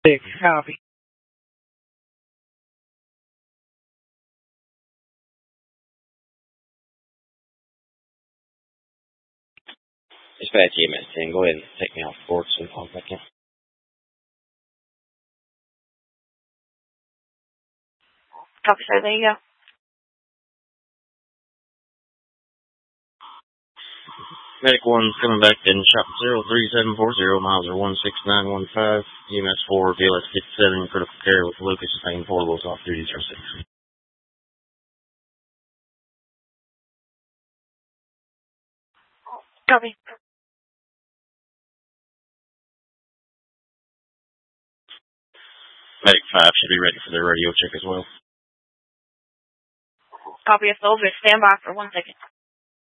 Big copy. Dispatch EMS 10, go ahead and take me off board so I'll back in. Copy, sir. There you go. Medic 1's coming back in shop 03740, miles are 16915, EMS 4, VLS 57, critical care with Lucas, sustained portables off duty 06. Copy. Medic 5 should be ready for their radio check as well. Copy, a soldier. Stand by for 1 second.